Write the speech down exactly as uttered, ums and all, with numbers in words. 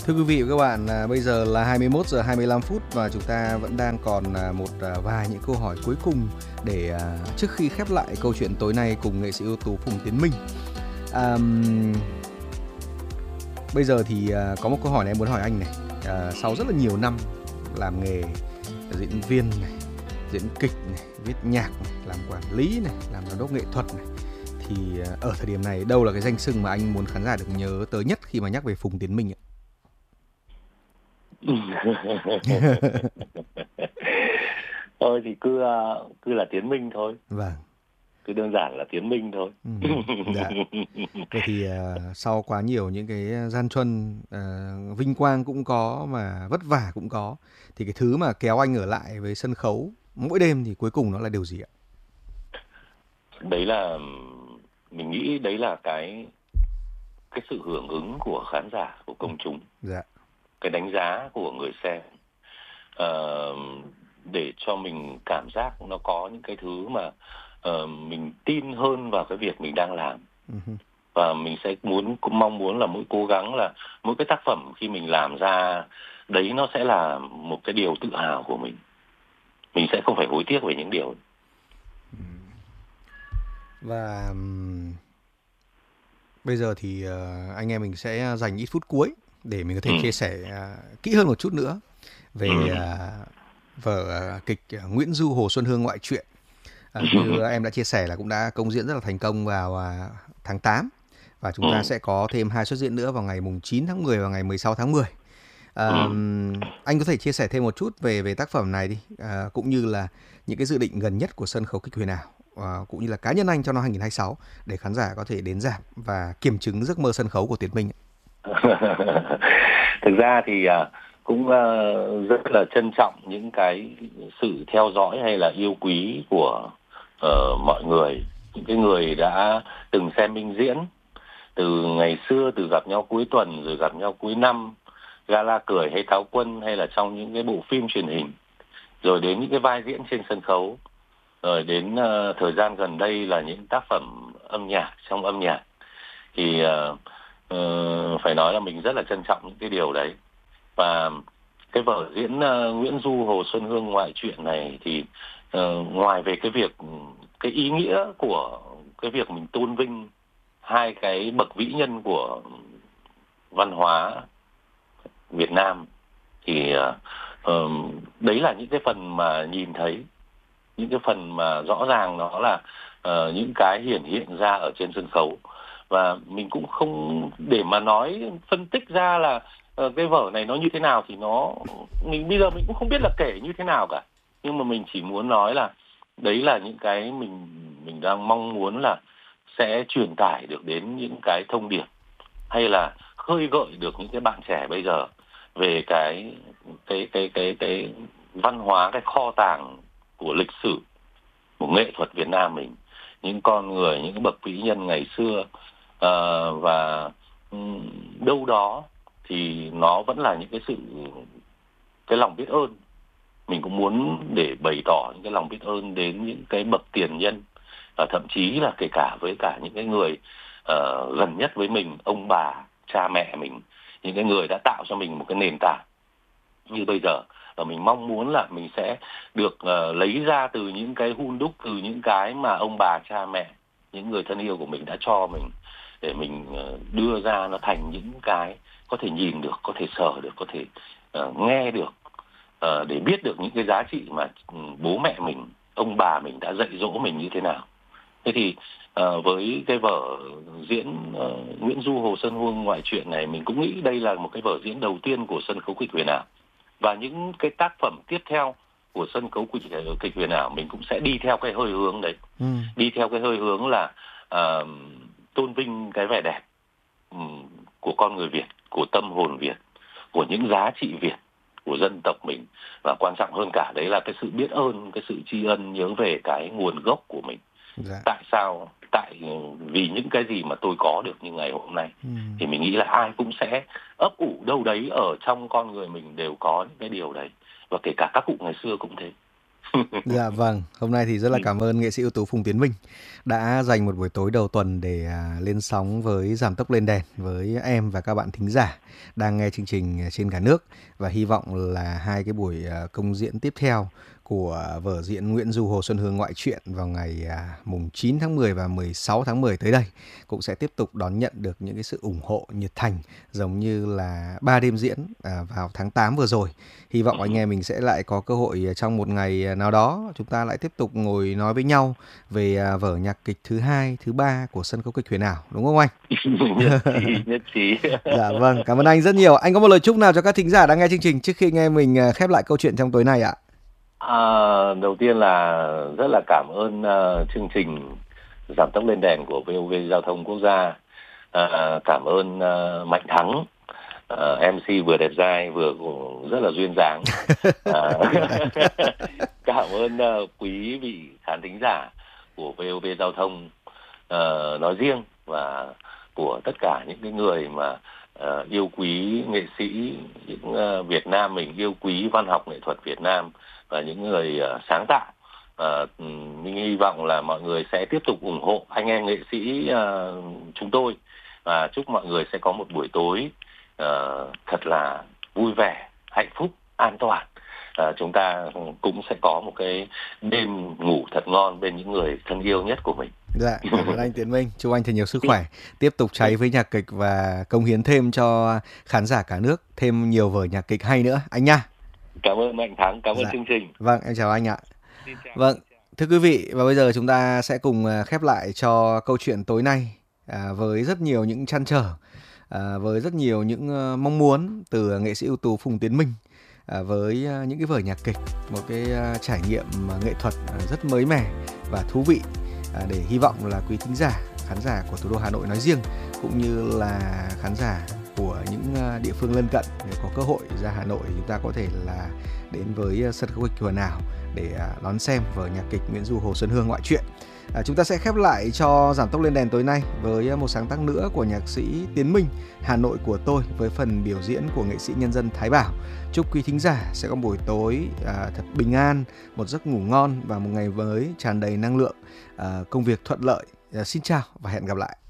Thưa quý vị và các bạn, à, bây giờ là hai mươi mốt giờ hai mươi lăm phút và chúng ta vẫn đang còn à, một à, vài những câu hỏi cuối cùng để à, trước khi khép lại câu chuyện tối nay cùng nghệ sĩ ưu tú Phùng Tiến Minh. À, bây giờ thì à, có một câu hỏi này em muốn hỏi anh này. À, sau rất là nhiều năm làm nghề diễn viên này, diễn kịch này, viết nhạc này, làm quản lý này, làm giám đốc nghệ thuật này, thì à, ở thời điểm này đâu là cái danh xưng mà anh muốn khán giả được nhớ tới nhất khi mà nhắc về Phùng Tiến Minh ạ? Thôi thì cứ ờ, cứ là Tiến Minh thôi, Vâng. cứ đơn giản là Tiến Minh thôi. Ừ, dạ. Vậy thì à, sau quá nhiều những cái gian truân, à, vinh quang cũng có mà vất vả cũng có, thì cái thứ mà kéo anh ở lại với sân khấu mỗi đêm thì cuối cùng nó là điều gì ạ? Đấy là mình nghĩ đấy là cái cái sự hưởng ứng của khán giả, của công chúng, Dạ. cái đánh giá của người xem. Ờ, để cho mình cảm giác nó có những cái thứ mà ờ, mình tin hơn vào cái việc mình đang làm, Ừ, và mình sẽ muốn cũng mong muốn là mỗi cố gắng là mỗi cái tác phẩm khi mình làm ra đấy nó sẽ là một cái điều tự hào của mình. Mình sẽ không phải hối tiếc về những điều. và ừm, bây giờ thì ờ, anh em mình sẽ dành ít phút cuối để mình có thể Ừ. chia sẻ à, kỹ hơn một chút nữa về Ừ. à, vở à, kịch à, Nguyễn Du Hồ Xuân Hương ngoại truyện. À, như em đã chia sẻ là cũng đã công diễn rất là thành công vào à, tháng tám, và chúng Ừ. ta sẽ có thêm hai suất diễn nữa vào ngày mùng chín tháng mười và ngày mười sáu tháng mười. Ừ. À, anh có thể chia sẻ thêm một chút về về tác phẩm này đi, à, cũng như là những cái dự định gần nhất của sân khấu kịch Huyền Ảo, à, cũng như là cá nhân anh trong năm hai không hai sáu để khán giả có thể đến rạp và kiểm chứng giấc mơ sân khấu của Tiến Minh. Thực ra thì à, cũng à, rất là trân trọng những cái sự theo dõi hay là yêu quý của ờ, mọi người, những cái người đã từng xem Minh diễn từ ngày xưa, từ gặp nhau cuối tuần rồi gặp nhau cuối năm, gala cười hay táo quân, hay là trong những cái bộ phim truyền hình, rồi đến những cái vai diễn trên sân khấu, rồi đến ờ, thời gian gần đây là những tác phẩm âm nhạc trong âm nhạc. Thì ờ, ờ, phải nói là mình rất là trân trọng những cái điều đấy. Và cái vở diễn ờ, Nguyễn Du Hồ Xuân Hương ngoại truyện này thì ờ, ngoài về cái việc, cái ý nghĩa của cái việc mình tôn vinh hai cái bậc vĩ nhân của văn hóa Việt Nam, thì ờ, ờ, đấy là những cái phần mà nhìn thấy, những cái phần mà rõ ràng nó là ờ, những cái hiển hiện ra ở trên sân khấu. Và mình cũng không để mà nói phân tích ra là ờ, cái vở này nó như thế nào, thì nó mình bây giờ mình cũng không biết là kể như thế nào cả. Nhưng mà mình chỉ muốn nói là đấy là những cái mình mình đang mong muốn là sẽ truyền tải được đến những cái thông điệp, hay là khơi gợi được những cái bạn trẻ bây giờ về cái cái cái cái cái văn hóa, cái kho tàng của lịch sử, của nghệ thuật Việt Nam mình, những con người, những cái bậc vĩ nhân ngày xưa. Ờ, và ừm, đâu đó thì nó vẫn là những cái sự, cái lòng biết ơn. Mình cũng muốn để bày tỏ những cái lòng biết ơn đến những cái bậc tiền nhân, và thậm chí là kể cả với cả những cái người ờ, gần nhất với mình, ông bà, cha mẹ mình, những cái người đã tạo cho mình một cái nền tảng như bây giờ. Và mình mong muốn là mình sẽ được ờ, lấy ra từ những cái hun đúc, từ những cái mà ông bà, cha mẹ, những người thân yêu của mình đã cho mình, để mình ờ, đưa ra nó thành những cái có thể nhìn được, có thể sờ được, có thể ờ, nghe được, ờ, để biết được những cái giá trị mà ừ, bố mẹ mình, ông bà mình đã dạy dỗ mình như thế nào. Thế thì ờ, với cái vở diễn ờ, Nguyễn Du Hồ Xuân Hương ngoại truyện này, mình cũng nghĩ đây là một cái vở diễn đầu tiên của sân khấu kịch Huyền Ảo. Và những cái tác phẩm tiếp theo của sân khấu kịch, kịch Huyền Ảo mình cũng sẽ đi theo cái hơi hướng đấy. Ừ. Đi theo cái hơi hướng là uh, tôn vinh cái vẻ đẹp um, của con người Việt, của tâm hồn Việt, của những giá trị Việt, của dân tộc mình. Và quan trọng hơn cả đấy là cái sự biết ơn, cái sự tri ân, nhớ về cái nguồn gốc của mình. Dạ. Tại sao? Tại vì những cái gì mà tôi có được như ngày hôm nay, Ừ. thì mình nghĩ là ai cũng sẽ ấp ủ đâu đấy ở trong con người mình đều có những cái điều đấy. Và kể cả các cụ ngày xưa cũng thế. Dạ vâng, hôm nay thì rất là cảm ơn nghệ sĩ ưu tú Phùng Tiến Minh đã dành một buổi tối đầu tuần để à, lên sóng với Giảm tốc lên đèn với em và các bạn thính giả đang nghe chương trình trên cả nước, và hy vọng là hai cái buổi à, công diễn tiếp theo của vở diễn Nguyễn Du Hồ Xuân Hương ngoại truyện vào ngày à, mùng chín tháng mười và mười sáu tháng mười tới đây cũng sẽ tiếp tục đón nhận được những cái sự ủng hộ nhiệt thành giống như là ba đêm diễn à, vào tháng tám vừa rồi. Hy vọng anh em mình sẽ lại có cơ hội trong một ngày nào đó chúng ta lại tiếp tục ngồi nói với nhau về à, vở nhạc kịch thứ hai, thứ ba của sân khấu kịch Huyền Ảo, đúng không anh? Nhất trí, nhất trí. Dạ vâng, cảm ơn anh rất nhiều. Anh có một lời chúc nào cho các thính giả đang nghe chương trình trước khi nghe mình à, khép lại câu chuyện trong tối nay ạ? À, đầu tiên là rất là cảm ơn uh, chương trình Giảm tốc lên đèn của vê o vê Giao thông Quốc gia. À, cảm ơn uh, Mạnh Thắng, uh, em xê vừa đẹp trai vừa cũng rất là duyên dáng. À, cảm ơn uh, quý vị khán thính giả của vê o vê Giao thông uh, nói riêng, và của tất cả những cái người mà uh, yêu quý nghệ sĩ những uh, Việt Nam mình, yêu quý văn học nghệ thuật Việt Nam và những người uh, sáng tạo. Uh, mình hy vọng là mọi người sẽ tiếp tục ủng hộ anh em nghệ sĩ uh, chúng tôi, và chúc mọi người sẽ có một buổi tối uh, thật là vui vẻ, hạnh phúc, an toàn. Uh, chúng ta cũng sẽ có một cái đêm ngủ thật ngon bên những người thân yêu nhất của mình. Dạ, cảm ơn anh Tiến Minh. Chúc anh thật nhiều sức khỏe, tiếp tục cháy với nhạc kịch và cống hiến thêm cho khán giả cả nước thêm nhiều vở nhạc kịch hay nữa anh nha. Cảm ơn Mạnh Thắng, cảm ơn Dạ. chương trình. Vâng, em chào anh ạ. Vâng, thưa quý vị, và bây giờ chúng ta sẽ cùng khép lại cho câu chuyện tối nay à, với rất nhiều những trăn trở, à, với rất nhiều những uh, mong muốn từ nghệ sĩ ưu tú Phùng Tiến Minh, à, với uh, những cái vở nhạc kịch, một cái uh, trải nghiệm uh, nghệ thuật uh, rất mới mẻ và thú vị, à, để hy vọng là quý thính giả, khán giả của thủ đô Hà Nội nói riêng cũng như là khán giả của những uh, địa phương lân cận, nếu có cơ hội ra Hà Nội chúng ta có thể là đến với uh, sân khấu kịch Huyền Ảo để uh, đón xem vở nhạc kịch Nguyễn Du Hồ Xuân Hương ngoại truyện. À, chúng ta sẽ khép lại cho Giảm tốc lên đèn tối nay với một sáng tác nữa của nhạc sĩ Tiến Minh, Hà Nội của tôi, với phần biểu diễn của nghệ sĩ nhân dân Thái Bảo. Chúc quý thính giả sẽ có buổi tối à, thật bình an, một giấc ngủ ngon và một ngày mới tràn đầy năng lượng, à, công việc thuận lợi. À, xin chào và hẹn gặp lại.